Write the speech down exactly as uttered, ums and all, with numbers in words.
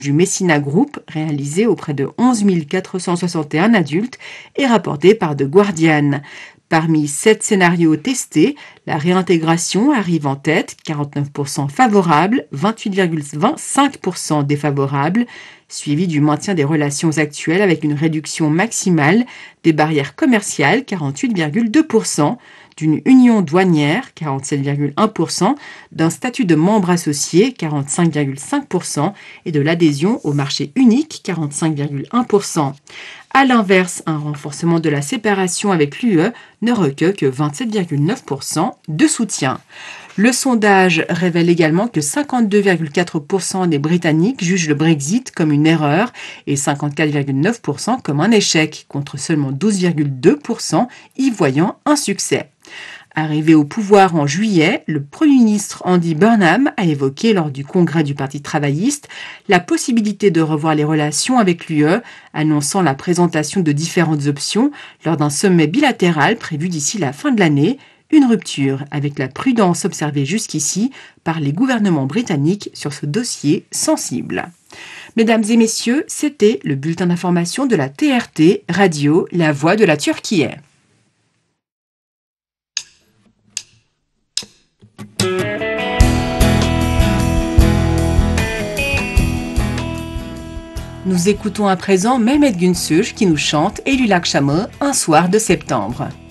du Messina Group, réalisé auprès de onze mille quatre cent soixante et un adultes et rapporté par The Guardian. Parmi sept scénarios testés, la réintégration arrive en tête, quarante-neuf pour cent favorables, vingt-huit virgule vingt-cinq pour cent défavorables, suivi du maintien des relations actuelles avec une réduction maximale des barrières commerciales, quarante-huit virgule deux pour cent, d'une union douanière, quarante-sept virgule un pour cent, d'un statut de membre associé, quarante-cinq virgule cinq pour cent, et de l'adhésion au marché unique, quarante-cinq virgule un pour cent. A l'inverse, un renforcement de la séparation avec l'U E ne recueille que vingt-sept virgule neuf pour cent de soutien. Le sondage révèle également que cinquante-deux virgule quatre pour cent des Britanniques jugent le Brexit comme une erreur et cinquante-quatre virgule neuf pour cent comme un échec, contre seulement douze virgule deux pour cent y voyant un succès. Arrivé au pouvoir en juillet, le Premier ministre Andy Burnham a évoqué lors du congrès du Parti travailliste la possibilité de revoir les relations avec l'U E, annonçant la présentation de différentes options lors d'un sommet bilatéral prévu d'ici la fin de l'année, une rupture avec la prudence observée jusqu'ici par les gouvernements britanniques sur ce dossier sensible. Mesdames et messieurs, c'était le bulletin d'information de la T R T Radio, la voix de la Turquie. Nous écoutons à présent Mehmet Günsuj qui nous chante Eylül akşamı, un soir de septembre.